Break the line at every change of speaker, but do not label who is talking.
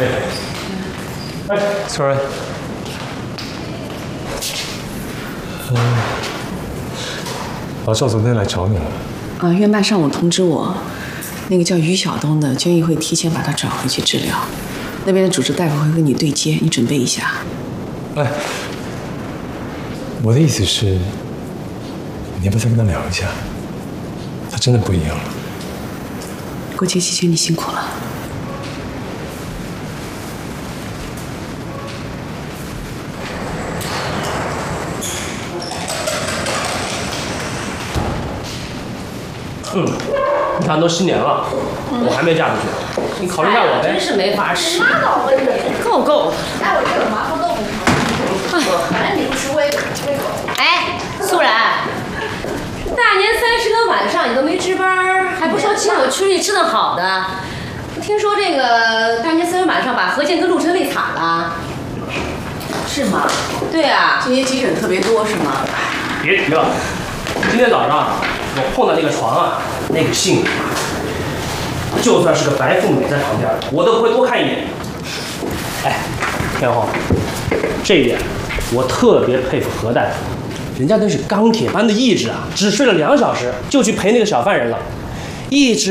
哎，秋儿，老赵昨天来找你了。
啊，院办上午通知我，那个叫于晓东的监狱会提前把他转回去治疗，那边的主治大夫会跟你对接，你准备一下。
哎，我的意思是，你要不再跟他聊一下？他真的不一样了。
过节期间你辛苦了。
你看都新年了，我还没嫁出去，你考虑一下我呗。
真是没法吃，
拉倒吧你！
够的。
来我这有麻婆豆腐汤，反正你不吃我也胃口。
哎，素然，大年30个晚上你都没值班，还不说请我出去吃顿好的？我听说这个大年30晚上把何健跟陆晨累惨了，
是吗？
对啊，
今天急诊特别多是吗？
别提了，今天早上我碰到那个床啊，那个性格，就算是个白富美在旁边，我都不会多看一眼。哎，天后，这一点我特别佩服何大夫，人家那是钢铁般的意志啊，只睡了2小时就去陪那个小犯人了，一直。